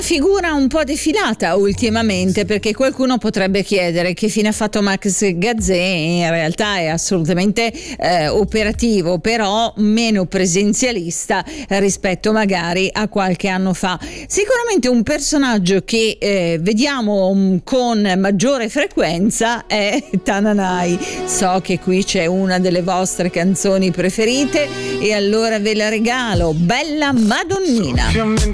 figura un po' defilata ultimamente, perché qualcuno potrebbe chiedere che fine ha fatto Max Gazzè. In realtà è assolutamente operativo, però meno presenzialista rispetto magari a qualche anno fa. Sicuramente un personaggio che vediamo con maggiore frequenza è Tananai. So che qui c'è una delle vostre canzoni preferite e allora ve la regalo, Bella Madonnina.